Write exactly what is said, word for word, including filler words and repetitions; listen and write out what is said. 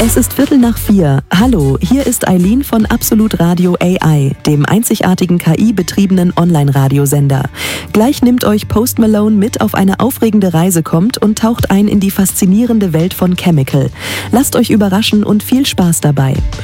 Es ist Viertel nach vier. Hallo, hier ist Eileen von Absolut Radio A I, dem einzigartigen K I-betriebenen Online-Radiosender. Gleich nimmt euch Post Malone mit auf eine aufregende Reise kommt und taucht ein in die faszinierende Welt von Chemical. Lasst euch überraschen und viel Spaß dabei.